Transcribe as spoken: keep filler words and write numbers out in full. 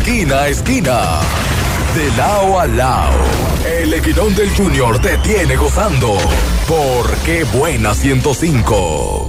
esquina a esquina, de lado a lado. El Equinón del Junior te tiene gozando. Por Qué Buena ciento cinco.